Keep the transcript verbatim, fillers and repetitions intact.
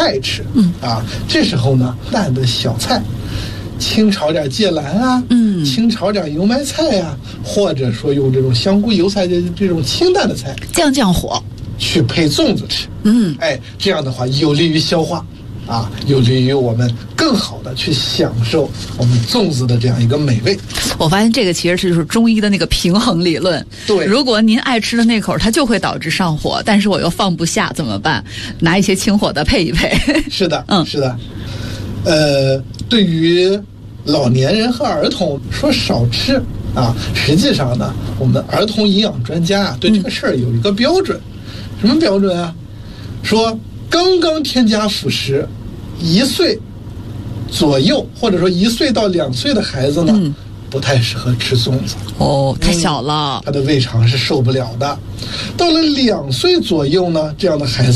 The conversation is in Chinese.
菜吃。 嗯啊，这时候呢，淡的小菜，清炒点芥蓝啊， 嗯， 清炒点油麦菜呀、啊，或者说用这种香菇油菜的这种清淡的菜， 降降火， 去配粽子吃。 嗯， 哎，这样的话有利于消化。啊，有利于我们更好的去享受我们粽子的这样一个美味。 我发现这个其实是就是中医的那个平衡理论。 对， 如果您爱吃的那口它就会导致上火，但是我又放不下怎么办？拿一些清火的配一配。 是的， 嗯， 是的。呃，对于老年人和儿童说少吃啊，实际上呢，我们儿童营养专家啊对这个事儿有一个标准，嗯、什么标准啊？说刚刚添加辅食。一岁左右，或者说一岁到两岁的孩子呢，嗯、不太适合吃粽子。 哦，太小了， 嗯，他的胃肠是受不了的。到了两岁左右呢，这样的孩子